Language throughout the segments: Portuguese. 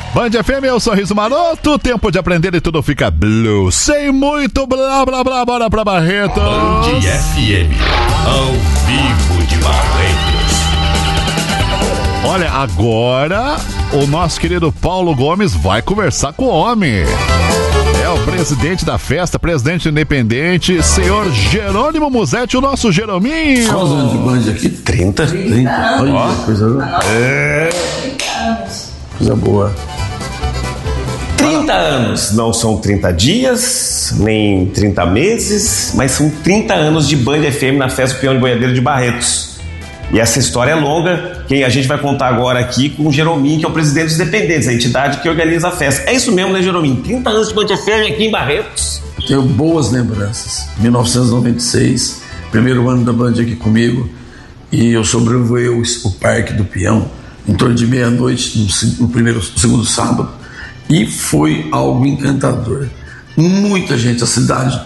Band FM é o sorriso maroto, tempo de aprender e tudo fica blue. Sem muito blá blá blá, bora pra Barretos. Band FM, ao vivo de Barretos. Olha, agora o nosso querido Paulo Gomes vai conversar com o homem. É o presidente da festa, presidente independente, senhor Jerônimo Musetti, o nosso Jerominho. Quantos anos de Band aqui? 30. Olha, coisa boa. Coisa boa. 30 anos, não são 30 dias, nem 30 meses, mas são 30 anos de Band FM na Festa do Peão de Boiadeiro de Barretos. E essa história é longa, que a gente vai contar agora aqui com o Jerominho, que é o presidente dos Dependentes, a entidade que organiza a festa. É isso mesmo, né, Jerominho? 30 anos de Band FM aqui em Barretos. Tenho boas lembranças. 1996, primeiro ano da Band aqui comigo, e eu sobrevoei o Parque do Peão em torno de meia-noite, no segundo sábado. E foi algo encantador. Muita gente, a cidade,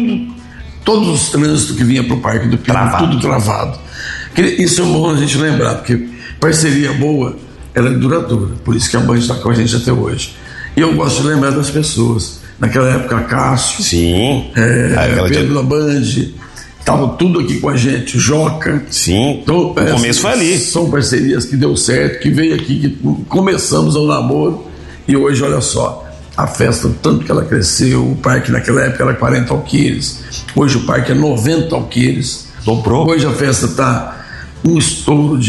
todos os trânsitos que vinha para o Parque do Peão, tudo travado. Isso é bom a gente lembrar, porque parceria boa, ela é duradoura. Por isso que a Band está com a gente até hoje. E eu gosto de lembrar das pessoas. Naquela época, Cássio, sim, Pedro da Band, estava tudo aqui com a gente, o Joca. Sim, então, o começo foi ali. São parcerias que deu certo, que veio aqui, que começamos o namoro. E hoje, olha só, a festa, tanto que ela cresceu, o parque naquela época era 40 alqueires, hoje o parque é 90 alqueires. Dobrou. Hoje a festa está um estouro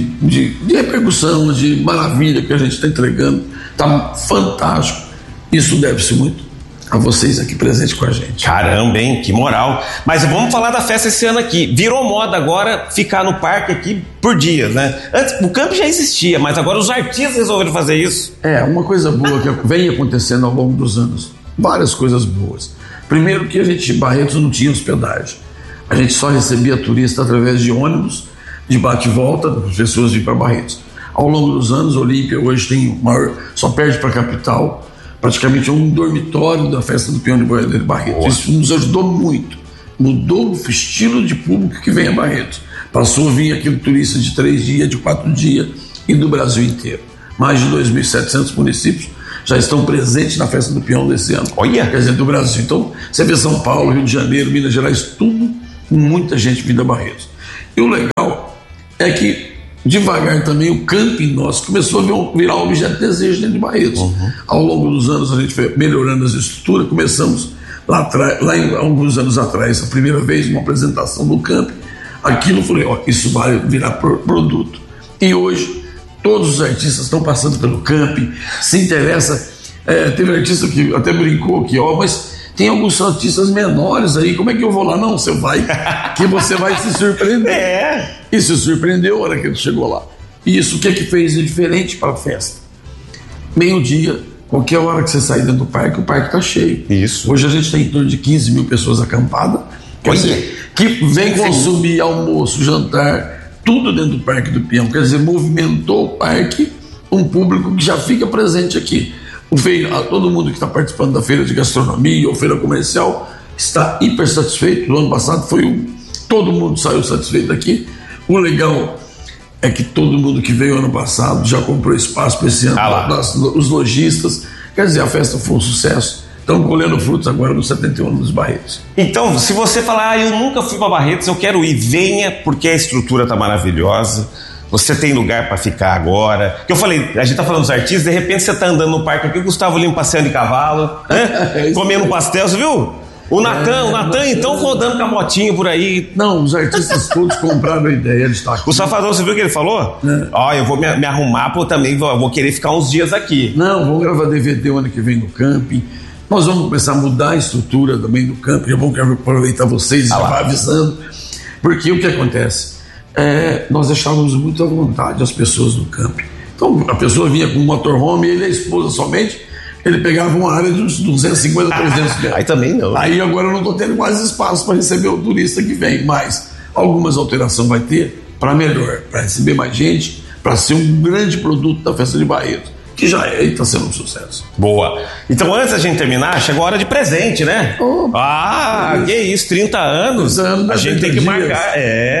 de repercussão, de maravilha que a gente está entregando, está fantástico. Isso deve-se muito a vocês aqui presentes com a gente. Caramba, hein? Que moral. Mas vamos falar da festa esse ano aqui. Virou moda agora ficar no parque aqui por dias, né? Antes o campo já existia, mas agora os artistas resolveram fazer isso. É, uma coisa boa que vem acontecendo ao longo dos anos. Várias coisas boas. Primeiro que a gente, Barretos, não tinha hospedagem. A gente só recebia turista através de ônibus, de bate e volta, as pessoas vinham para Barretos. Ao longo dos anos, a Olímpia hoje tem o maior, só perde para a capital, praticamente um dormitório da Festa do Peão de Boiadeiro de Barretos. Boa. Isso nos ajudou muito. Mudou o estilo de público que vem a Barretos. Passou a vir aquele turista de 3 dias, de 4 dias e do Brasil inteiro. Mais de 2.700 municípios já estão presentes na Festa do Peão desse ano. Olha! Quer dizer, do Brasil. Então, você vê São Paulo, Rio de Janeiro, Minas Gerais, tudo, muita gente vindo a Barretos. E o legal é que, devagar também, o camping nosso começou a virar um objeto de desejo dentro de Barretos. Ao longo dos anos, a gente foi melhorando as estruturas, começamos lá alguns anos atrás, a primeira vez, uma apresentação no camping. Aquilo eu falei, isso vai virar produto. E hoje, todos os artistas estão passando pelo camping, se interessa. Teve artista que até brincou aqui, mas tem alguns artistas menores aí, como é que eu vou lá? Não, você vai, que você vai se surpreender. E se surpreendeu a hora que ele chegou lá. E isso, o que é que fez de diferente para a festa? Meio-dia, qualquer hora que você sair dentro do parque, o parque está cheio. Isso. Hoje a gente tem em torno de 15 mil pessoas acampadas, quer dizer, que vem consumir almoço, jantar, tudo dentro do Parque do Peão. Quer dizer, movimentou o parque, um público que já fica presente aqui. Todo mundo que está participando da feira de gastronomia ou feira comercial está hiper satisfeito. No ano passado todo mundo saiu satisfeito daqui. O legal é que todo mundo que veio ano passado já comprou espaço para esse ano, os lojistas. Quer dizer, a festa foi um sucesso. Estão colhendo frutos agora nos 71 dos Barretos. Então, se você falar, eu nunca fui para Barretos, eu quero ir, venha, porque a estrutura está maravilhosa. Você tem lugar para ficar agora. Que eu falei, a gente tá falando dos artistas, de repente você tá andando no parque aqui, o Gustavo Lima passeando de cavalo, comendo pastel, você viu? O Natan, então, rodando com a motinha por aí. Não, os artistas todos compraram a ideia de estar aqui. O Safadão, você viu o que ele falou? Eu vou me arrumar, também vou querer ficar uns dias aqui. Não, vamos gravar DVD o ano que vem no camping. Nós vamos começar a mudar a estrutura também do camping. É bom que aproveitar vocês e já vai avisando. Porque o que acontece? Nós deixávamos muito à vontade as pessoas no camping. Então, a pessoa vinha com um motorhome e ele e a esposa somente. Ele pegava uma área de uns 250, 300 metros. Aí também não. Aí agora eu não estou tendo mais espaço para receber o turista que vem, mas algumas alterações vai ter para melhor, para receber mais gente, para ser um grande produto da Festa de Barretos, que já está sendo um sucesso. Boa. Então, antes da gente terminar, chegou a hora de presente, né? Que isso, 30 anos. A gente tem que marcar.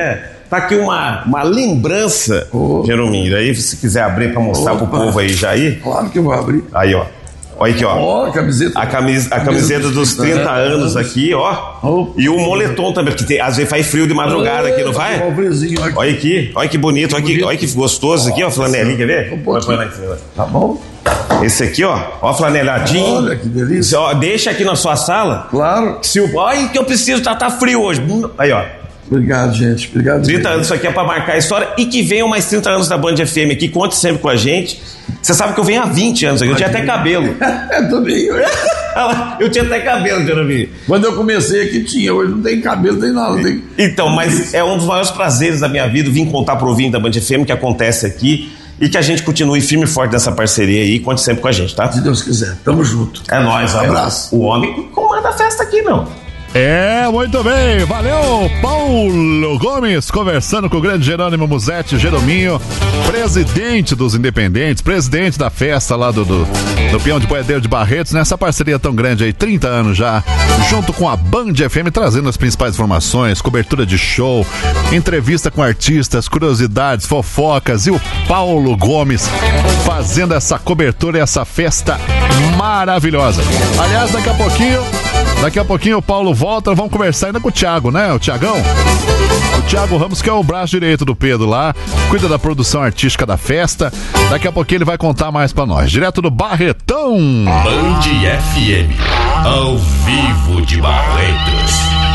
Tá aqui uma lembrança, Jerominho. Aí, se quiser abrir pra mostrar pro povo aí já aí. Claro que eu vou abrir. Aí, ó. Olha aqui, ó. A camiseta. A camiseta dos 30 anos aqui, ó. E o moletom também, porque às vezes faz frio de madrugada aqui, não vai? Olha aqui, olha que bonito, olha que gostoso aqui, ó, flanelinha, quer ver? Tá bom. Esse aqui, ó, flaneladinho. Olha que delícia. Ó, deixa aqui na sua sala. Claro. Olha que eu preciso, tá frio hoje. Aí, ó. Obrigado, gente. Obrigado. 30 anos, isso aqui é pra marcar a história. E que venham mais 30 anos da Band FM aqui, conte sempre com a gente. Você sabe que eu venho há 20 anos aqui, eu tinha até cabelo. Também. Eu tinha até cabelo, Jerominho. Quando eu comecei aqui tinha, hoje não tem cabelo, não tem nada. Então, mas é um dos maiores prazeres da minha vida vir contar pro ouvinte da Band FM que acontece aqui e que a gente continue firme e forte nessa parceria aí e conte sempre com a gente, tá? Se Deus quiser, tamo junto. É nóis, um abraço. O homem comanda a festa aqui, meu. Muito bem, valeu, Paulo Gomes, conversando com o grande Jerônimo Musetti, Jerominho, presidente dos Independentes, presidente da festa lá do Peão de Boiadeiro de Barretos, nessa parceria tão grande aí, 30 anos já, junto com a Band FM, trazendo as principais informações, cobertura de show, entrevista com artistas, curiosidades, fofocas, e o Paulo Gomes fazendo essa cobertura e essa festa maravilhosa. Aliás, daqui a pouquinho o Paulo volta, vamos conversar ainda com o Thiago, né? O Thiagão. O Thiago Ramos, que é o braço direito do Pedro lá, cuida da produção artística da festa. Daqui a pouquinho ele vai contar mais pra nós. Direto do Barretão. Band FM, ao vivo de Barretos.